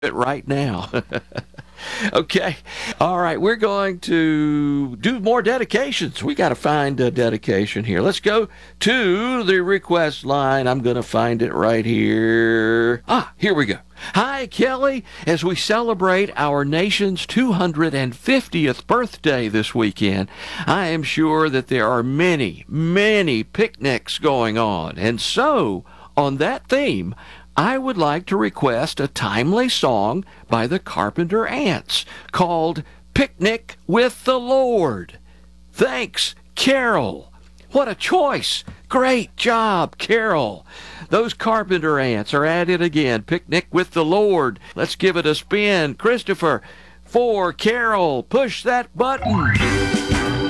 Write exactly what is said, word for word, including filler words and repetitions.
it right now. Okay. All right. We're going to do more dedications. We got to find a dedication here. Let's go to the request line. I'm going to find it right here. Ah, here we go. Hi, Kelly. As we celebrate our nation's two hundred fiftieth birthday this weekend, I am sure that there are many, many picnics going on. And so, on that theme, I would like to request a timely song by the Carpenter Ants called Picnic with the Lord. Thanks, Carol. What a choice. Great job, Carol. Those Carpenter Ants are at it again. Picnic with the Lord. Let's give it a spin. Christopher, for Carol, push that button.